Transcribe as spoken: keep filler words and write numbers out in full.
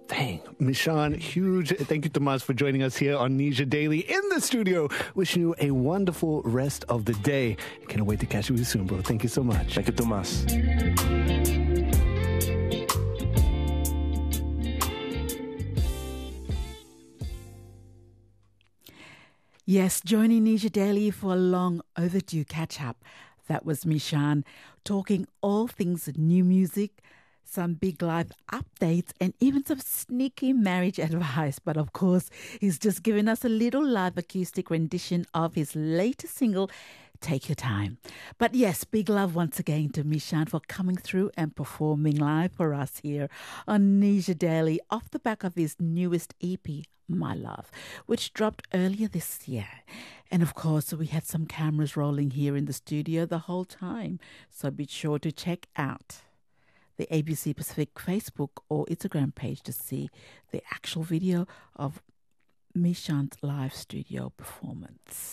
Dang, Mishan, huge thank you, Tomas, for joining us here on Nisha Daily in the studio. Wishing you a wonderful rest of the day. Can't wait to catch you soon, bro. Thank you so much. Thank you, Tomas. Yes, joining Nisha Daily for a long overdue catch-up. That was Mishan talking all things new music, some big live updates, and even some sneaky marriage advice. But of course, he's just given us a little live acoustic rendition of his latest single, Take Your Time. But yes, big love once again to Mishan for coming through and performing live for us here on Nisha Daily off the back of his newest E P, My Love, which dropped earlier this year. And of course, we had some cameras rolling here in the studio the whole time. So be sure to check out the A B C Pacific Facebook or Instagram page to see the actual video of Mishan's live studio performance.